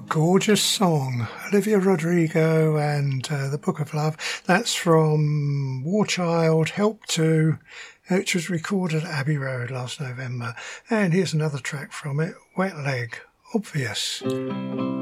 Gorgeous song. Olivia Rodrigo and The Book of Love. That's from War Child, Help To, which was recorded at Abbey Road last November. And here's another track from it, Wet Leg, Obvious.